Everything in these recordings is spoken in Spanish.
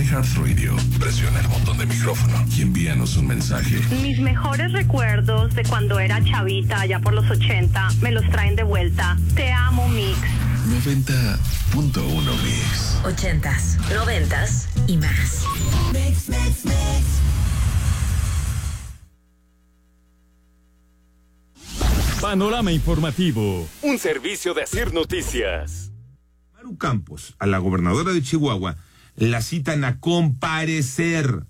iHeartRadio, presiona el botón de micrófono y envíanos un mensaje. Mis mejores recuerdos de cuando era chavita, allá por los 80, me los traen de vuelta. Te amo, Mix. 90.1 Mix. 80s, 90s y más. Mix. Panorama informativo, un servicio de Asir Noticias. Maru Campos, a la gobernadora de Chihuahua, la citan a comparecer.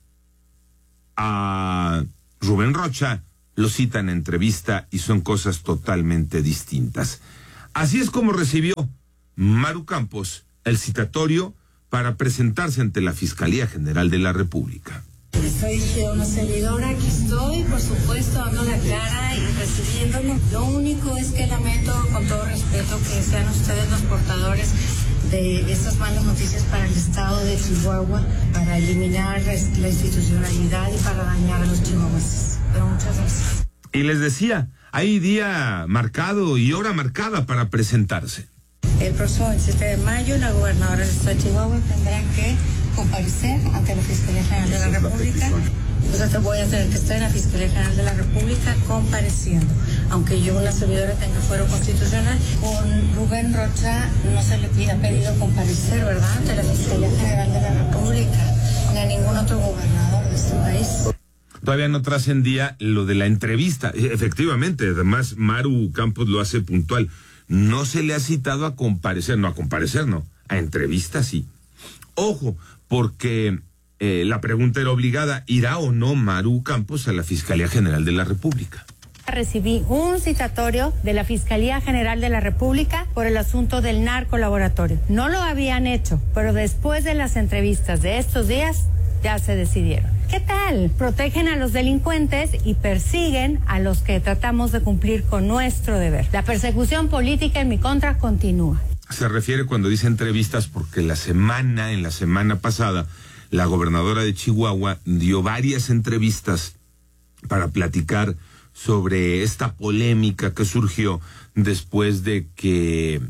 A Rubén Rocha lo citan en entrevista y son cosas totalmente distintas. Así es como recibió Maru Campos el citatorio para presentarse ante la Fiscalía General de la República. Soy una servidora, aquí estoy, por supuesto, dando la cara y recibiéndolo. Lo único es que lamento, con todo respeto, que sean ustedes los portadores de estas malas noticias para el estado de Chihuahua, para eliminar la institucionalidad y para dañar a los chihuahuenses. Pero muchas gracias. Y les decía, hay día marcado y hora marcada para presentarse. El próximo 27 de mayo, la gobernadora del estado de Chihuahua tendrá que comparecer ante la Fiscalía General de la República. Entonces voy a tener que estar en la Fiscalía General de la República compareciendo. Aunque yo, una servidora, tenga fuero constitucional, con Rubén Rocha no se le ha pedido comparecer, ¿verdad?, ante la Fiscalía General de la República, ni a ningún otro gobernador de este país. Todavía no trascendía lo de la entrevista. Efectivamente, además Maru Campos lo hace puntual. No se le ha citado a comparecer, a entrevista sí. Ojo, porque la pregunta era obligada, ¿irá o no Maru Campos a la Fiscalía General de la República? Recibí un citatorio de la Fiscalía General de la República por el asunto del narcolaboratorio. No lo habían hecho, pero después de las entrevistas de estos días, ya se decidieron. ¿Qué tal? Protegen a los delincuentes y persiguen a los que tratamos de cumplir con nuestro deber. La persecución política en mi contra continúa. Se refiere cuando dice entrevistas porque en la semana pasada, la gobernadora de Chihuahua dio varias entrevistas para platicar sobre esta polémica que surgió después de que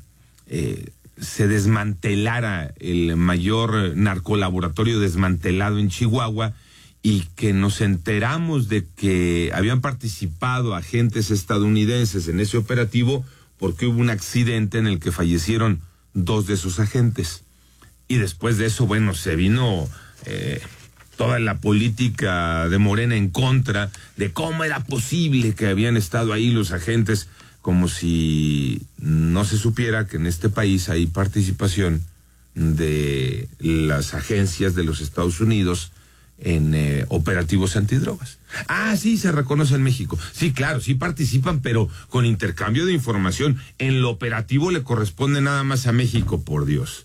se desmantelara el mayor narcolaboratorio desmantelado en Chihuahua y que nos enteramos de que habían participado agentes estadounidenses en ese operativo porque hubo un accidente en el que fallecieron 2 de sus agentes. Y después de eso, bueno, se vino toda la política de Morena en contra de cómo era posible que habían estado ahí los agentes, como si no se supiera que en este país hay participación de las agencias de los Estados Unidos en operativos antidrogas. Ah, sí, se reconoce en México. Sí, claro, sí participan, pero con intercambio de información. En lo operativo le corresponde nada más a México, por Dios.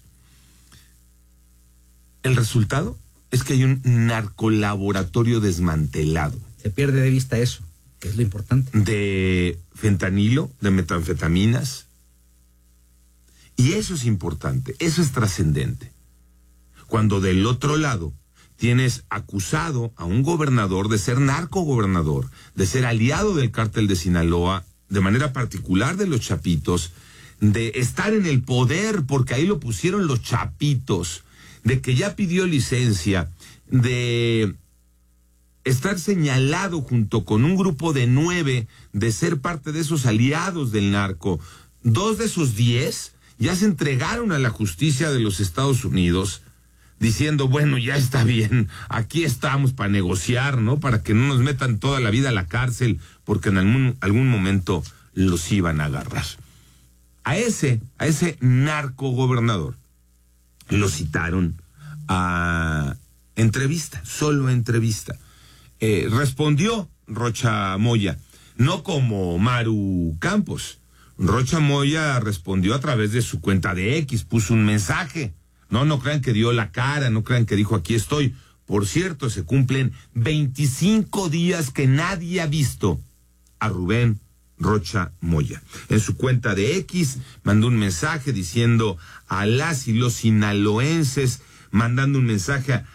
El resultado es que hay un narcolaboratorio desmantelado. Se pierde de vista eso, que es lo importante. De fentanilo, de metanfetaminas. Y eso es importante, eso es trascendente. Cuando del otro lado tienes acusado a un gobernador de ser narcogobernador, de ser aliado del cártel de Sinaloa, de manera particular de los Chapitos, de estar en el poder, porque ahí lo pusieron los Chapitos, de que ya pidió licencia, de estar señalado junto con un grupo de 9 de ser parte de esos aliados del narco. 2 de esos 10 ya se entregaron a la justicia de los Estados Unidos, diciendo, bueno, ya está bien, aquí estamos para negociar, ¿no? Para que no nos metan toda la vida a la cárcel, porque en algún momento los iban a agarrar. A ese narcogobernador lo citaron a entrevista, solo entrevista. Respondió Rocha Moya, no como Maru Campos. Rocha Moya respondió a través de su cuenta de X, puso un mensaje. No crean que dio la cara, no crean que dijo aquí estoy. Por cierto, se cumplen 25 días que nadie ha visto a Rubén Rocha Moya. En su cuenta de X mandó un mensaje diciendo a las y los sinaloenses, mandando un mensaje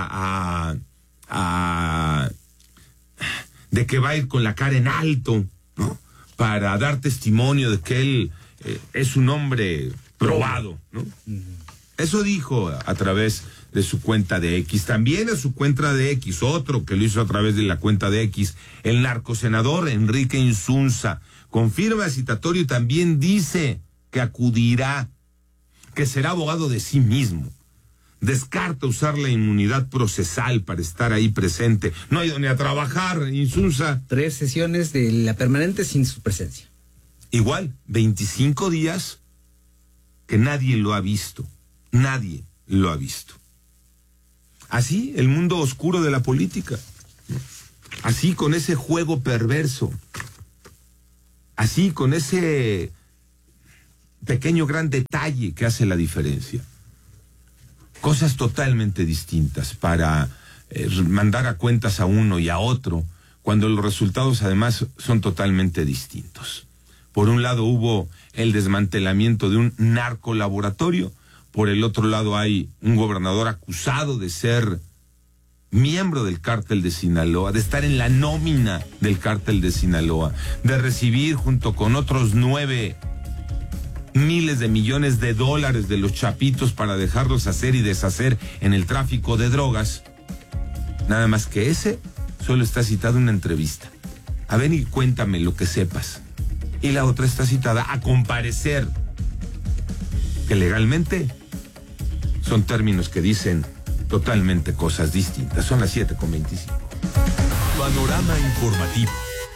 de que va a ir con la cara en alto, ¿no? Para dar testimonio de que él es un hombre probado, ¿no? Eso dijo a través de su cuenta de X. También a su cuenta de X, otro que lo hizo a través de la cuenta de X, el narcosenador Enrique Insunza, confirma citatorio y también dice que acudirá, que será abogado de sí mismo. Descarta usar la inmunidad procesal para estar ahí presente. No ha ido ni a trabajar, Insunza. 3 sesiones de la permanente sin su presencia. Igual, 25 días que nadie lo ha visto. Nadie lo ha visto. Así, el mundo oscuro de la política. Así, con ese juego perverso. Así, con ese pequeño gran detalle que hace la diferencia. Cosas totalmente distintas para mandar a cuentas a uno y a otro, cuando los resultados además son totalmente distintos. Por un lado hubo el desmantelamiento de un narcolaboratorio, por el otro lado hay un gobernador acusado de ser miembro del cártel de Sinaloa, de estar en la nómina del cártel de Sinaloa, de recibir junto con otros 9 miles de millones de dólares de los chapitos para dejarlos hacer y deshacer en el tráfico de drogas. Nada más que ese solo está citado en una entrevista. A ver y cuéntame lo que sepas. Y la otra está citada a comparecer, que legalmente son términos que dicen totalmente cosas distintas. Son las 7:25. Panorama informativo.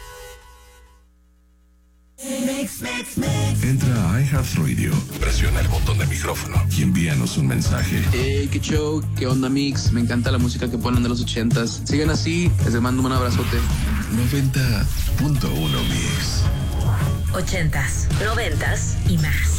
Entra a iHeartRadio, presiona el botón de micrófono y envíanos un mensaje. Hey, qué show, qué onda, Mix. Me encanta la música que ponen de los 80s. Sigan así, les mando un abrazote. 90.1 Mix. 80s, 90s y más.